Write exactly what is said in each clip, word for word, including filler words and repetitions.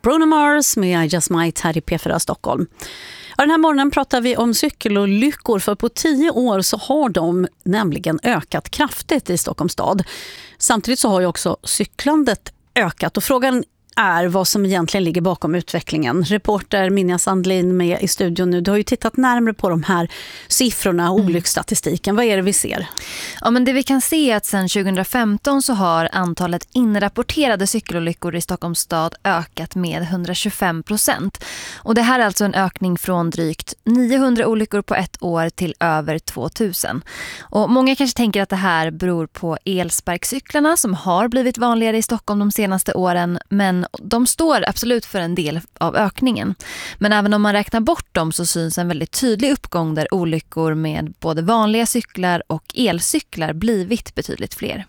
Bruno Mars med I Just Might här i P fyra Stockholm. Ja, den här morgonen pratar vi om cykelolyckor, för på tio år så har de nämligen ökat kraftigt i Stockholms stad. Samtidigt så har ju också cyklandet ökat, och frågan är vad som egentligen ligger bakom utvecklingen. Reporter Minja Sandlin med i studion nu. Du har ju tittat närmare på de här siffrorna, mm. olycksstatistiken. Vad är det vi ser? Ja, men det vi kan se är att sedan tjugo femton så har antalet inrapporterade cykelolyckor i Stockholms stad ökat med hundratjugofem procent. Och det här är alltså en ökning från drygt niohundra olyckor på ett år till över tvåtusen. Och många kanske tänker att det här beror på elsparkcyklarna som har blivit vanligare i Stockholm de senaste åren, men de står absolut för en del av ökningen. Men även om man räknar bort dem så syns en väldigt tydlig uppgång där olyckor med både vanliga cyklar och elcyklar blivit betydligt fler.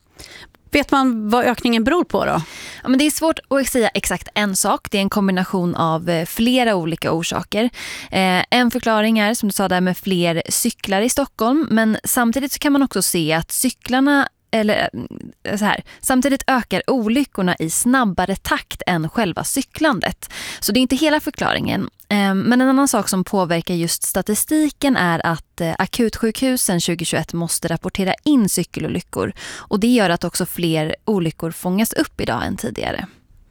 Vet man vad ökningen beror på då? Ja, men det är svårt att säga exakt en sak. Det är en kombination av flera olika orsaker. Eh, en förklaring är, som du sa där, med fler cyklar i Stockholm. Men samtidigt så kan man också se att cyklarna Eller så här, samtidigt ökar olyckorna i snabbare takt än själva cyklandet. Så det är inte hela förklaringen. Men en annan sak som påverkar just statistiken är att akutsjukhusen tjugohundratjugoett måste rapportera in cykelolyckor. Och det gör att också fler olyckor fångas upp idag än tidigare.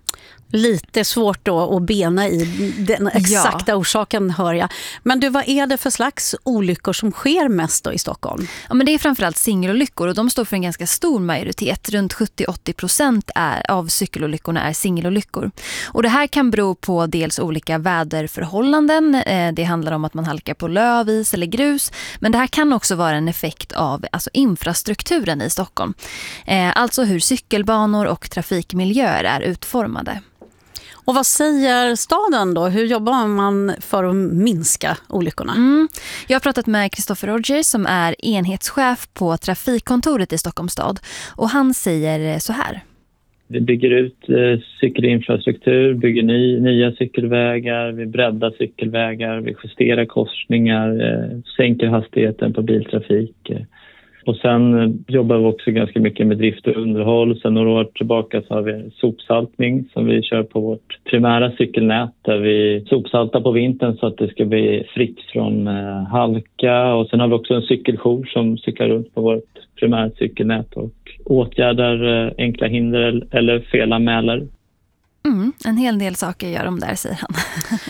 Lite svårt då att bena i den exakta ja. orsaken, hör jag. Men du, vad är det för slags olyckor som sker mest då i Stockholm? Ja, men det är framförallt singelolyckor, och de står för en ganska stor majoritet. Runt sjuttio till åttio procent är, av cykelolyckorna är singelolyckor. Och det här kan bero på dels olika väderförhållanden. Eh, det handlar om att man halkar på lövis eller grus. Men det här kan också vara en effekt av alltså infrastrukturen i Stockholm. Eh, alltså hur cykelbanor och trafikmiljöer är utformade. Och vad säger staden då? Hur jobbar man för att minska olyckorna? Mm. Jag har pratat med Christopher Rogers som är enhetschef på trafikkontoret i Stockholms stad. Och han säger så här. Vi bygger ut eh, cykelinfrastruktur, bygger ny, nya cykelvägar, vi breddar cykelvägar, vi justerar korsningar, eh, sänker hastigheten på biltrafik. Eh. Och sen jobbar vi också ganska mycket med drift och underhåll. Sen några år tillbaka så har vi sopsaltning som vi kör på vårt primära cykelnät, där vi sopsaltar på vintern så att det ska bli fritt från eh, halka. Och sen har vi också en cykeljour som cyklar runt på vårt primära cykelnät och åtgärdar eh, enkla hinder eller felanmäler. Mm, en hel del saker gör de där, säger han.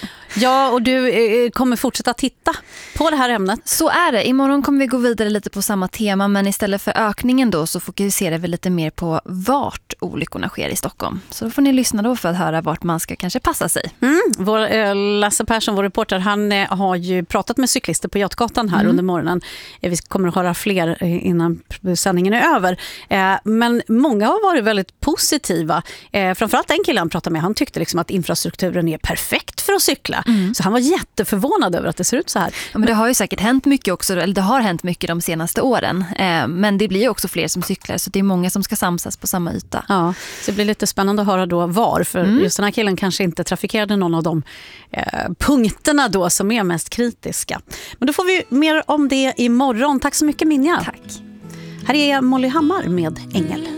Ja, och du eh, kommer fortsätta titta på det här ämnet. Så är det. Imorgon kommer vi gå vidare lite på samma tema, men istället för ökningen då så fokuserar vi lite mer på vart olyckorna sker i Stockholm. Så då får ni lyssna då för att höra vart man ska kanske passa sig. Mm, vår, eh, Lasse Persson, vår reporter, han eh, har ju pratat med cyklister på Götgatan här mm. under morgonen. Eh, vi kommer att höra fler eh, innan sändningen är över. Eh, men många har varit väldigt positiva. Eh, framförallt en kille han pratade med, han tyckte liksom att infrastrukturen är perfekt för att cykla. Mm. Så han var jätteförvånad över att det ser ut så här. Ja, men det har ju säkert hänt mycket också, eller det har hänt mycket de senaste åren. Eh, men det blir ju också fler som cyklar, så det är många som ska samsas på samma yta. Ja, så det blir lite spännande att höra då var, för mm. just den här killen kanske inte trafikerade någon av de eh, punkterna då som är mest kritiska. Men då får vi mer om det imorgon. Tack så mycket, Minja. Tack. Här är Molly Hammar med Ängel.